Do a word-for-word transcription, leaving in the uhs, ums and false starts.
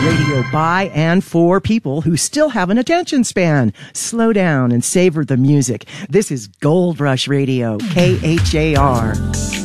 Radio by and for people who still have an attention span. Slow down and savor the music. This is Gold Rush Radio, K H A R.